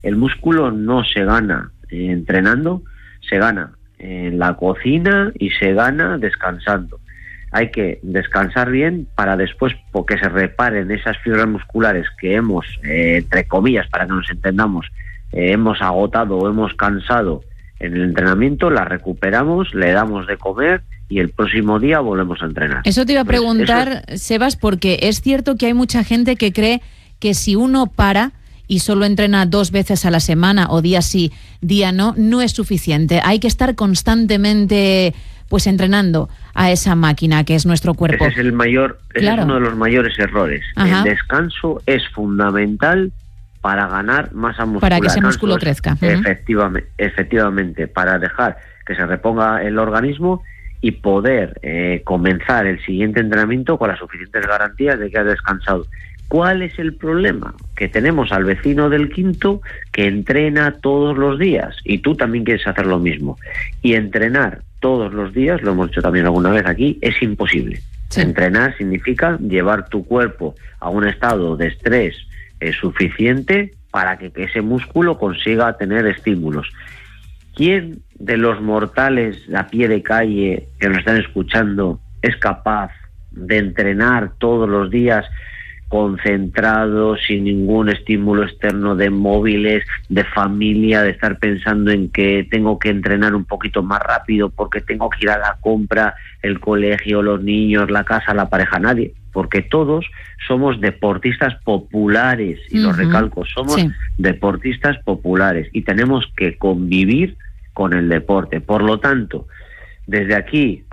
El músculo no se gana entrenando, se gana en la cocina y se gana descansando. Hay que descansar bien para después porque se reparen esas fibras musculares que hemos, entre comillas, para que nos entendamos, hemos agotado o hemos cansado en el entrenamiento, las recuperamos, le damos de comer y el próximo día volvemos a entrenar. Eso te iba a preguntar, Sebas, porque es cierto que hay mucha gente que cree que si uno para y solo entrena 2 veces a la semana o día sí, día no, no es suficiente. Hay que estar constantemente pues entrenando a esa máquina que es nuestro cuerpo. Ese es uno de los mayores errores. Ajá. El descanso es fundamental para ganar masa muscular. Para que ese músculo crezca. Efectivamente, para dejar que se reponga el organismo y poder comenzar el siguiente entrenamiento con las suficientes garantías de que has descansado. ¿Cuál es el problema? Que tenemos al vecino del quinto que entrena todos los días y tú también quieres hacer lo mismo. Y entrenar todos los días, lo hemos dicho también alguna vez aquí, es imposible. Sí. Entrenar significa llevar tu cuerpo a un estado de estrés suficiente para que ese músculo consiga tener estímulos. ¿Quién de los mortales a pie de calle que nos están escuchando es capaz de entrenar todos los días concentrado, sin ningún estímulo externo de móviles, de familia, de estar pensando en que tengo que entrenar un poquito más rápido porque tengo que ir a la compra, el colegio, los niños, la casa, la pareja? Nadie, porque todos somos deportistas populares, y lo recalco, somos deportistas populares y tenemos que convivir con el deporte. Por lo tanto, desde aquí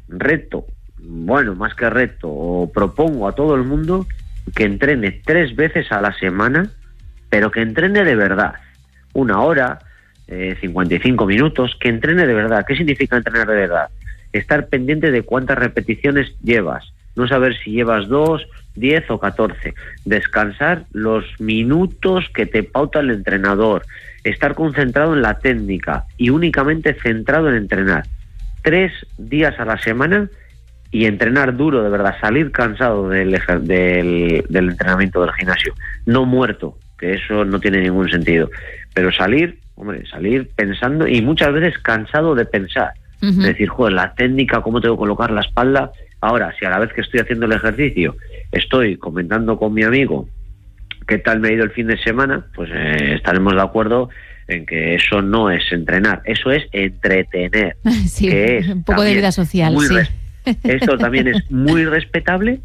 más que reto, o propongo a todo el mundo que entrene 3 veces a la semana, pero que entrene de verdad. 1 hora, 55 minutos, que entrene de verdad. ¿Qué significa entrenar de verdad? Estar pendiente de cuántas repeticiones llevas, no saber si llevas 2, 10 o 14. Descansar los minutos que te pauta el entrenador. Estar concentrado en la técnica y únicamente centrado en entrenar. 3 días a la semana y entrenar duro, de verdad, salir cansado del entrenamiento del gimnasio, no muerto, que eso no tiene ningún sentido, pero salir pensando y muchas veces cansado de pensar, es decir, la técnica, cómo tengo que colocar la espalda. Ahora, si a la vez que estoy haciendo el ejercicio estoy comentando con mi amigo qué tal me ha ido el fin de semana, pues estaremos de acuerdo en que eso no es entrenar, eso es entretener. Sí, que es un poco de vida social, Esto también es muy respetable,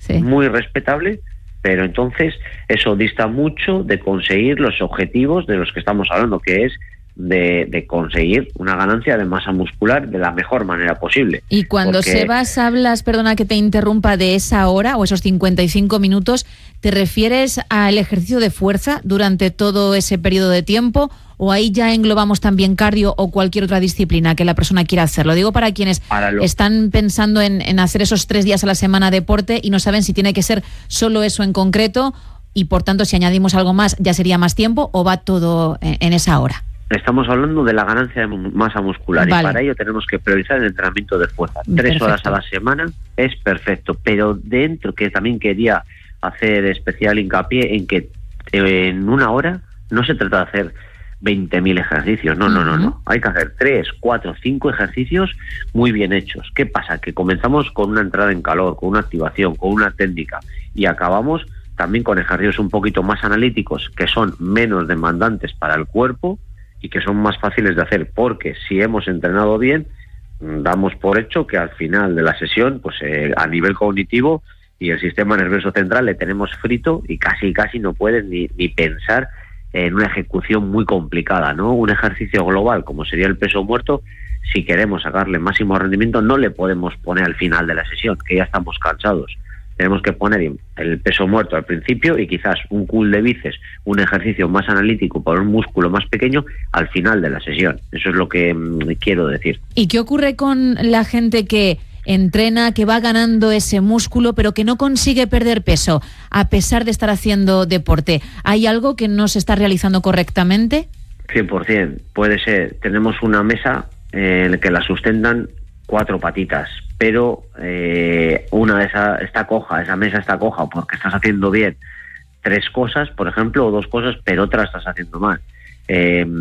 pero entonces eso dista mucho de conseguir los objetivos de los que estamos hablando, que es de conseguir una ganancia de masa muscular de la mejor manera posible. Y cuando, Sebas, hablas, perdona que te interrumpa, de esa hora o esos 55 minutos, ¿te refieres al ejercicio de fuerza durante todo ese periodo de tiempo? ¿O ahí ya englobamos también cardio o cualquier otra disciplina que la persona quiera hacer? Lo digo para quienes están pensando en hacer esos 3 días a la semana deporte y no saben si tiene que ser solo eso en concreto y, por tanto, si añadimos algo más, ¿ya sería más tiempo o va todo en esa hora? Estamos hablando de la ganancia de masa muscular, vale. Y para ello tenemos que priorizar el entrenamiento de fuerza. 3 horas a la semana es perfecto, pero dentro, que también quería hacer especial hincapié en que en 1 hora no se trata de hacer 20.000 ejercicios, no. Hay que hacer 3, 4, 5 ejercicios muy bien hechos. ¿Qué pasa? Que comenzamos con una entrada en calor, con una activación, con una técnica y acabamos también con ejercicios un poquito más analíticos que son menos demandantes para el cuerpo y que son más fáciles de hacer, porque si hemos entrenado bien, damos por hecho que al final de la sesión, pues a nivel cognitivo y el sistema nervioso central le tenemos frito y casi no puedes ni pensar en una ejecución muy complicada, ¿no? Un ejercicio global, como sería el peso muerto, si queremos sacarle máximo rendimiento, no le podemos poner al final de la sesión, que ya estamos cansados. Tenemos que poner el peso muerto al principio y quizás un curl de bíceps, un ejercicio más analítico para un músculo más pequeño al final de la sesión. Eso es lo que quiero decir. ¿Y qué ocurre con la gente que entrena, que va ganando ese músculo, pero que no consigue perder peso a pesar de estar haciendo deporte? ¿Hay algo que no se está realizando correctamente? 100%. Puede ser. Tenemos una mesa en la que la sustentan 4 patitas, pero una de esas esa mesa está coja porque estás haciendo bien 3 cosas, por ejemplo, o 2 cosas, pero otra estás haciendo mal.